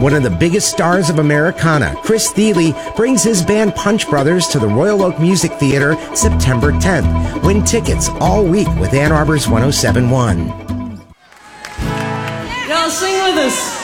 One of the biggest stars of Americana, Chris Thile, brings his band Punch Brothers to the Royal Oak Music Theater September 10th. Win tickets all week with Ann Arbor's 107.1. Y'all sing with us.